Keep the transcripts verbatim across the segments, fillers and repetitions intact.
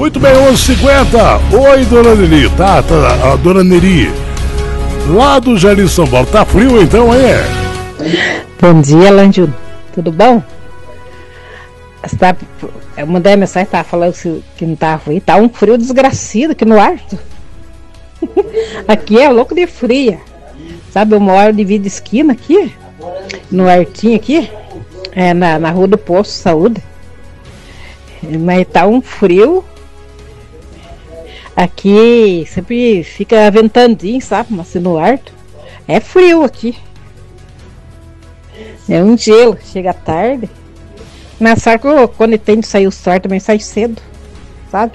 Muito bem, onze e cinquenta. Oi, dona Neri. Tá, tá, a dona Neri. Lá do Jardim São Paulo. Tá frio então, é? Bom dia, Landio. Tudo bom? Tá, eu mandei a mensagem, tava falando que não tava frio. Tá um frio desgracido aqui no Arto. Aqui é louco de fria. Sabe, eu moro de vida esquina aqui, no Artinho aqui, é, na, na rua do Posto Saúde. Mas tá um frio. Aqui sempre fica ventandinho, sabe? Mas assim, no Arto é frio aqui. É um gelo, chega tarde. Mas sabe que quando tem de sair o sol também sai cedo, sabe?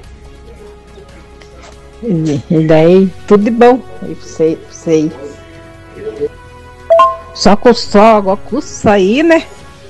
E, e daí tudo de bom. Aí você, você só com o sol agora custa sair, né?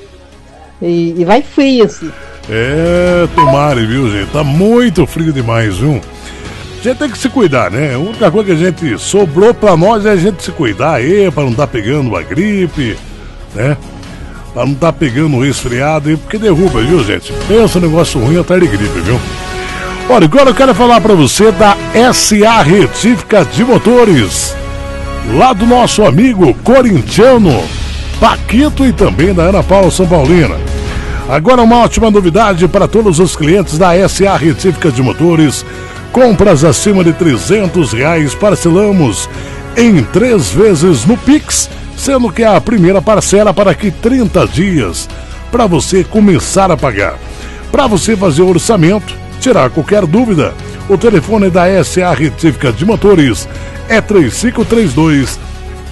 E, e vai frio assim. É, tomara, viu, gente? Tá muito frio demais, viu? A gente tem que se cuidar, né? A única coisa que a gente sobrou pra nós é a gente se cuidar aí, pra não tá pegando a gripe, né? Pra não tá pegando o resfriado aí, porque derruba, viu, gente? Pensa um negócio ruim atrás de gripe, viu? Olha, agora eu quero falar pra você da S A Retífica de Motores, lá do nosso amigo corintiano Paquito e também da Ana Paula São Paulina. Agora uma ótima novidade para todos os clientes da S A Retífica de Motores. Compras acima de trezentos reais parcelamos em três vezes no Pix, sendo que a primeira parcela para aqui trinta dias para você começar a pagar. Para você fazer o orçamento, tirar qualquer dúvida, o telefone da S A Retífica de Motores é três cinco três dois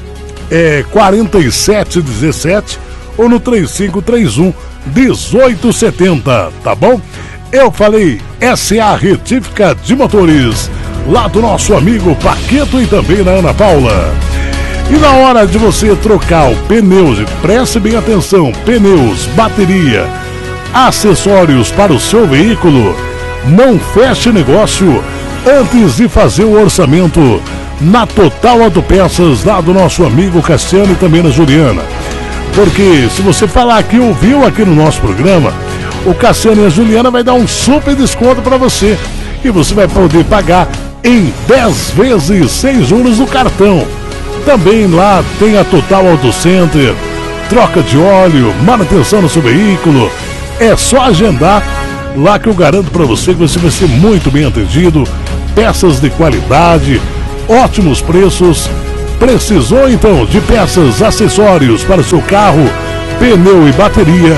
é, quatro sete um sete ou no três cinco três um dezoito setenta, tá bom? Eu falei S A Retífica de Motores, lá do nosso amigo Paquito e também da Ana Paula. E na hora de você trocar o pneu, preste bem atenção, pneus, bateria, acessórios para o seu veículo, não feche negócio antes de fazer o orçamento na Total Autopeças, lá do nosso amigo Cassiano e também da Juliana. Porque se você falar que ouviu aqui no nosso programa, o Cassiano e a Juliana vai dar um super desconto para você. E você vai poder pagar em dez vezes sem juros no cartão. Também lá tem a Total Auto Center, troca de óleo, manutenção no seu veículo. É só agendar lá que eu garanto para você que você vai ser muito bem atendido. Peças de qualidade, ótimos preços. Precisou então de peças, acessórios para o seu carro, pneu e bateria?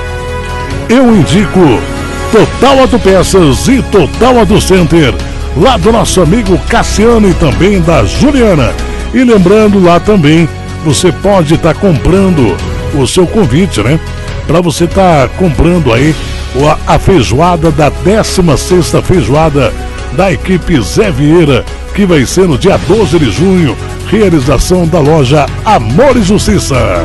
Eu indico Total Autopeças e Total Auto Center, lá do nosso amigo Cassiano e também da Juliana. E lembrando, lá também você pode estar tá comprando o seu convite, né? Para você estar tá comprando aí a, a feijoada da décima sexta feijoada da equipe Zé Vieira, que vai ser no dia doze de junho, realização da loja Amor e Justiça.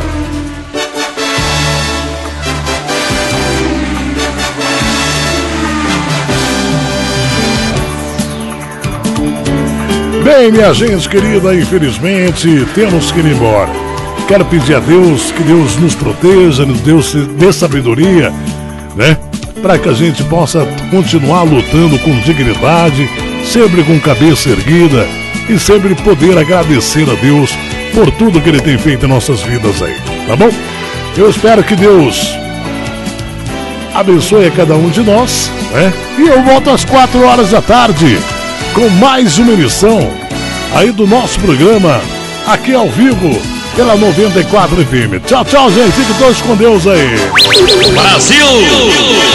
Bem, minha gente querida, infelizmente temos que ir embora. Quero pedir a Deus que Deus nos proteja, nos Deus dê sabedoria, né? Para que a gente possa continuar lutando com dignidade, sempre com cabeça erguida e sempre poder agradecer a Deus por tudo que Ele tem feito em nossas vidas aí, tá bom? Eu espero que Deus abençoe a cada um de nós, né? E eu volto às quatro horas da tarde com mais uma emissão aí do nosso programa, aqui ao vivo, pela noventa e quatro F M. Tchau, tchau, gente. Fiquem todos com Deus aí. Brasil!